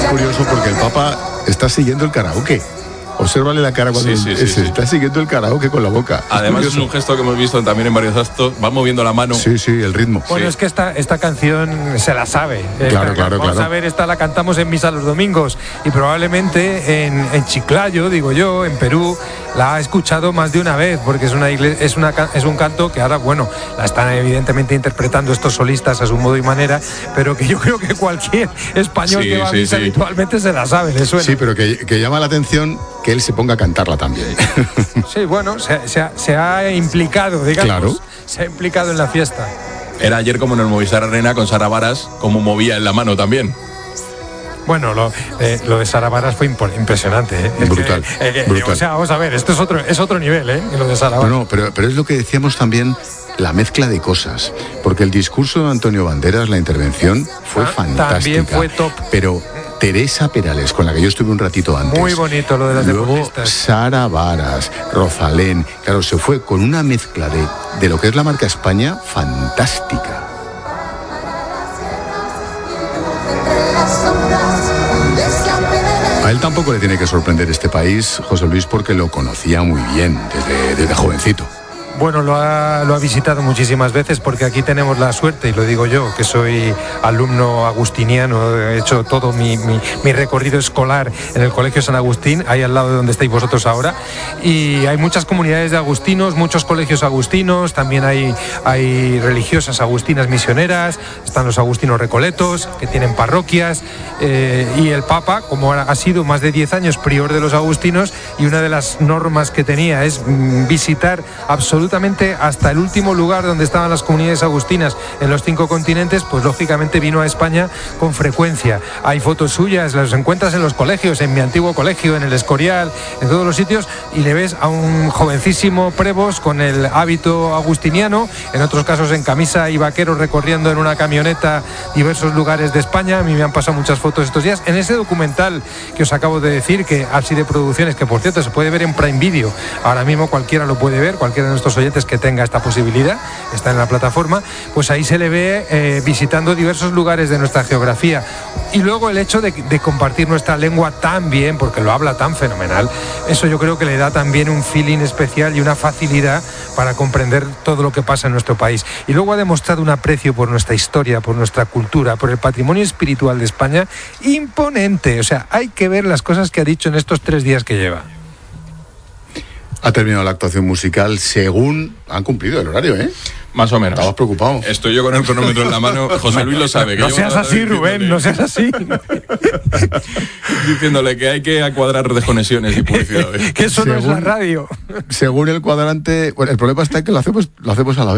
curioso porque el Papa está siguiendo el karaoke. Obsérvale la cara cuando Sí. está siguiendo el karaoke con la boca. Además es un gesto que hemos visto también en varios actos. Va moviendo la mano. Sí, el ritmo. Bueno, es que esta canción se la sabe. Claro. Vamos a ver, esta la cantamos en misa los domingos y probablemente en Chiclayo, digo yo, en Perú, la ha escuchado más de una vez, porque es un canto que ahora, bueno, la están evidentemente interpretando estos solistas a su modo y manera, pero que yo creo que cualquier español que va a misa habitualmente se la sabe, le suena. Sí, pero que llama la atención que él se ponga a cantarla también. Sí, bueno, se ha implicado, digamos. Claro. Se ha implicado en la fiesta. Era ayer como en el Movistar Arena con Sara Varas, como movía en la mano también. Bueno, lo de Sara Varas fue impresionante. Brutal. O sea, vamos a ver, esto es otro nivel, lo de Sara Varas. No, pero es lo que decíamos también, la mezcla de cosas. Porque el discurso de Antonio Banderas, la intervención, fue fantástica. También fue top. Pero Teresa Perales, con la que yo estuve un ratito antes. Muy bonito lo de las luego deportistas. Sara Varas, Rosalén. Claro, se fue con una mezcla de lo que es la marca España fantástica. A él tampoco le tiene que sorprender este país, José Luis, porque lo conocía muy bien desde jovencito. Bueno, lo ha visitado muchísimas veces porque aquí tenemos la suerte, y lo digo yo, que soy alumno agustiniano, he hecho todo mi recorrido escolar en el Colegio San Agustín, ahí al lado de donde estáis vosotros ahora, y hay muchas comunidades de agustinos, muchos colegios agustinos, también hay religiosas agustinas misioneras, están los agustinos recoletos, que tienen parroquias, y el Papa, como ha sido más de 10 años prior de los agustinos, y una de las normas que tenía es visitar absolutamente hasta el último lugar donde estaban las comunidades agustinas en los 5 continentes, pues lógicamente vino a España con frecuencia. Hay fotos suyas, las encuentras en los colegios, en mi antiguo colegio, en el Escorial, en todos los sitios, y le ves a un jovencísimo Prevos con el hábito agustiniano, en otros casos en camisa y vaquero, recorriendo en una camioneta diversos lugares de España. A mí me han pasado muchas fotos estos días. En ese documental que os acabo de decir, que Ábside Producciones, que por cierto se puede ver en Prime Video, ahora mismo cualquiera lo puede ver, cualquiera de nuestros oyentes que tenga esta posibilidad, está en la plataforma, pues ahí se le ve visitando diversos lugares de nuestra geografía. Y luego el hecho de compartir nuestra lengua tan bien, porque lo habla tan fenomenal, eso yo creo que le da también un feeling especial y una facilidad para comprender todo lo que pasa en nuestro país. Y luego ha demostrado un aprecio por nuestra historia, por nuestra cultura, por el patrimonio espiritual de España imponente. O sea, hay que ver las cosas que ha dicho en estos 3 días que lleva. Ha terminado la actuación musical según han cumplido el horario, ¿eh? Más o menos. Estabas preocupado. Estoy yo con el cronómetro en la mano. José Luis lo sabe. Que no seas así, Rubén, no seas así. Diciéndole que hay que cuadrar desconexiones y publicidad. Que eso no es la radio. Según el cuadrante, bueno, el problema está en que lo hacemos a la vez.